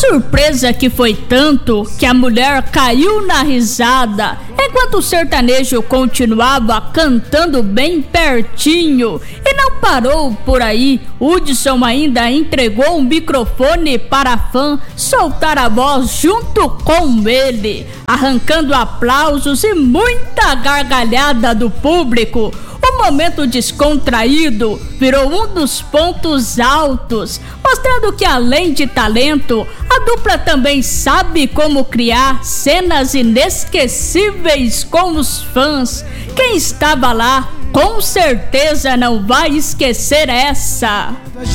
surpresa que foi tanto que a mulher caiu na risada, enquanto o sertanejo continuava cantando bem pertinho. E não parou por aí, Hudson ainda entregou um microfone para a fã soltar a voz junto com ele, arrancando aplausos e muita gargalhada do público. O momento descontraído virou um dos pontos altos, mostrando que além de talento, a dupla também sabe como criar cenas inesquecíveis com os fãs. Quem estava lá com certeza não vai esquecer essa.